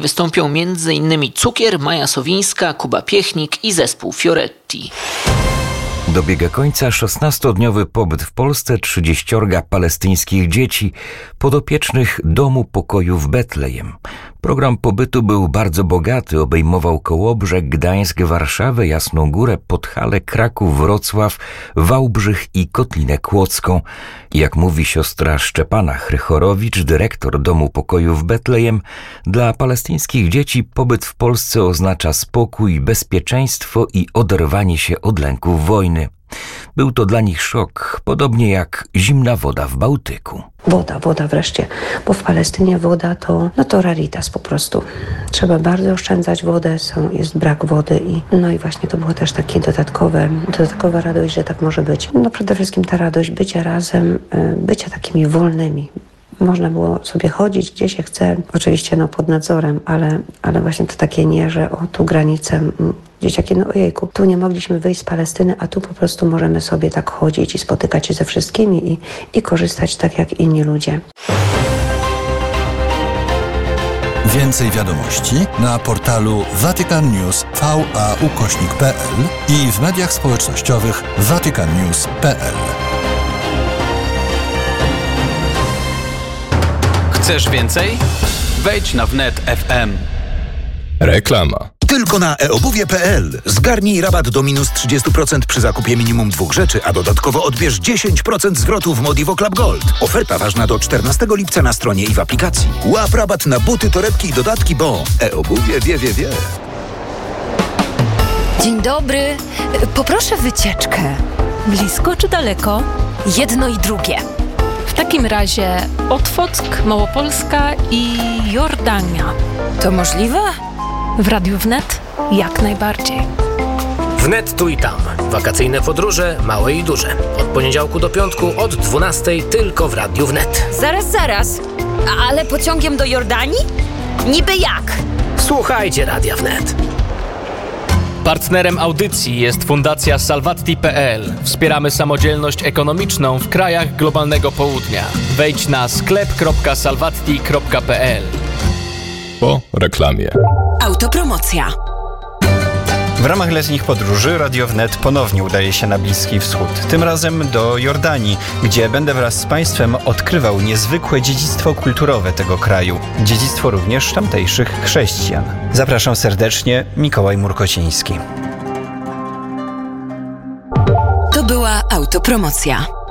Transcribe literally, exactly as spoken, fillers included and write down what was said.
wystąpią m.in. Cukier, Maja Sowińska, Kuba Piechnik i zespół Fioretti. Dobiega końca szesnastodniowy pobyt w Polsce trzydzieściorga palestyńskich dzieci podopiecznych Domu Pokoju w Betlejem. Program pobytu był bardzo bogaty, obejmował Kołobrzeg, Gdańsk, Warszawę, Jasną Górę, Podhale, Kraków, Wrocław, Wałbrzych i Kotlinę Kłodzką. Jak mówi siostra Szczepana Chrychorowicz, dyrektor Domu Pokoju w Betlejem, dla palestyńskich dzieci pobyt w Polsce oznacza spokój, bezpieczeństwo i oderwanie się od lęków wojny. Był to dla nich szok, podobnie jak zimna woda w Bałtyku. Woda, woda wreszcie, bo w Palestynie woda to, no to raritas po prostu. Trzeba bardzo oszczędzać wodę, są, jest brak wody i no i właśnie to było też takie dodatkowe, dodatkowa radość, że tak może być. No przede wszystkim ta radość bycia razem, bycia takimi wolnymi. Można było sobie chodzić, gdzie się chce, oczywiście no pod nadzorem, ale, ale właśnie to takie nie, że o tu granicę, dzieciaki, no ojejku, tu nie mogliśmy wyjść z Palestyny, a tu po prostu możemy sobie tak chodzić i spotykać się ze wszystkimi i, i korzystać tak jak inni ludzie. Więcej wiadomości na portalu Vatican News V A ukośnik P L i w mediach społecznościowych vatican news kropka p l. Chcesz więcej? Wejdź na wnet kropka f m. Reklama. Tylko na e obuwie kropka p l zgarnij rabat do minus trzydzieści procent przy zakupie minimum dwóch rzeczy, a dodatkowo odbierz dziesięć procent zwrotu w Modivo Club Gold. Oferta ważna do czternastego lipca na stronie i w aplikacji. Łap rabat na buty, torebki i dodatki, bo e-obuwie wie, wie, wie. Dzień dobry. Poproszę wycieczkę. Blisko czy daleko? Jedno i drugie. W takim razie Otwock, Małopolska i Jordania. To możliwe? W Radiu Wnet jak najbardziej. Wnet tu i tam. Wakacyjne podróże, małe i duże. Od poniedziałku do piątku od dwunastej tylko w Radiu Wnet. Zaraz, zaraz. A, ale pociągiem do Jordanii? Niby jak? Słuchajcie Radia Wnet. Partnerem audycji jest Fundacja Salvatti kropka p l. Wspieramy samodzielność ekonomiczną w krajach globalnego południa. Wejdź na sklep kropka salvatti kropka p l. Po reklamie. Autopromocja. W ramach letnich podróży Radio Wnet ponownie udaje się na Bliski Wschód. Tym razem do Jordanii, gdzie będę wraz z Państwem odkrywał niezwykłe dziedzictwo kulturowe tego kraju. Dziedzictwo również tamtejszych chrześcijan. Zapraszam serdecznie, Mikołaj Murkociński. To była autopromocja.